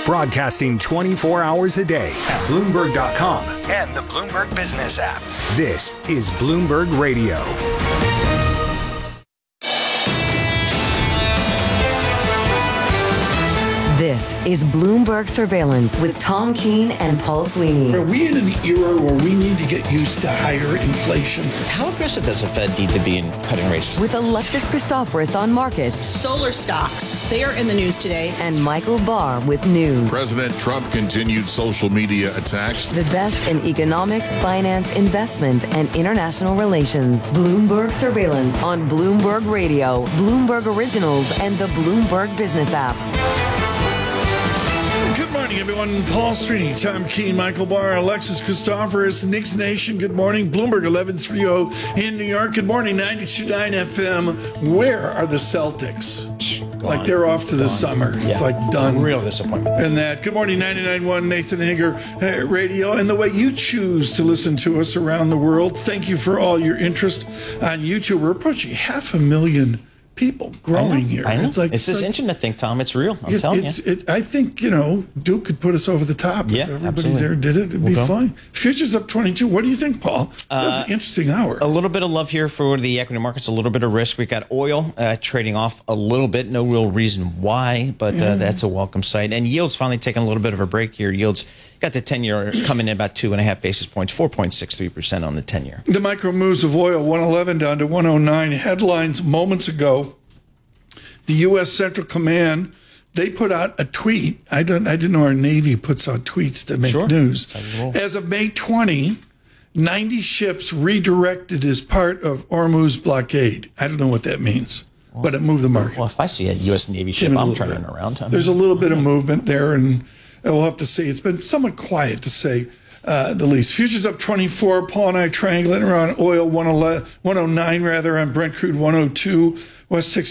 Broadcasting 24 hours a day at Bloomberg.com and the Bloomberg Business app. This is Bloomberg Radio. This is Bloomberg Surveillance with Tom Keene and Paul Sweeney. Are we in an era where we need to get used to higher inflation? How aggressive does the Fed need to be in cutting rates? With Alexis Christoforous on markets. Solar stocks, they are in the news today. And Michael Barr with news. President Trump continued social media attacks. The best in economics, finance, investment, and international relations. Bloomberg Surveillance on Bloomberg Radio, Bloomberg Originals, and the Bloomberg Business app. Good morning, everyone. Paul Sweeney, Tom Keene, Michael Barr, Alexis Christoforous, Knicks Nation. Good morning. Bloomberg 1130 in New York. Good morning, 92.9 FM. Where are the Celtics? Gone. Like they're off to the summer. Yeah. It's like done. Real disappointment. And that. Good morning, 99.1 Nathan Hager Radio. And the way you choose to listen to us around the world. Thank you for all your interest on YouTube. We're approaching 500,000 people growing here. I know. It's like this internet thing, Tom. It's real. I'm telling you. I think, Duke could put us over the top. Yeah, if everybody absolutely. there did it, it'd be fine. Futures up 22. What do you think, Paul? That was an interesting hour. A little bit of love here for the equity markets, a little bit of risk. We got oil trading off a little bit. No real reason why, but that's a welcome sight. And yields finally taking a little bit of a break here. Yields got the 10-year coming in about 2.5 basis points, 4.63% on the 10-year. The micro moves of oil, 111 down to 109. Headlines moments ago. The U.S. Central Command, they put out a tweet. I didn't know our Navy puts out tweets to make news. As of May 20, 90 ships redirected as part of Hormuz blockade. I don't know what that means, but it moved the market. Well, if I see a U.S. Navy ship, I'm turning around. There's a little bit of movement there, and we'll have to see. It's been somewhat quiet, to say the least. Futures up 24. Paul and I triangulating around oil 109 on Brent crude 102. West Texas